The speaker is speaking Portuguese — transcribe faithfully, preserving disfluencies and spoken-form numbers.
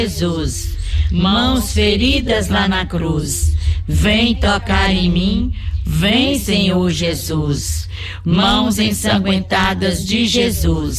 Jesus, mãos feridas lá na cruz, vem tocar em mim, vem Senhor Jesus. Mãos ensanguentadas de Jesus,